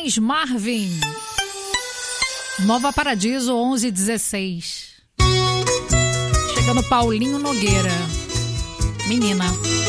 mais Marvin. Nova Paradiso 11:16. Chegando Paulinho Nogueira. Menina.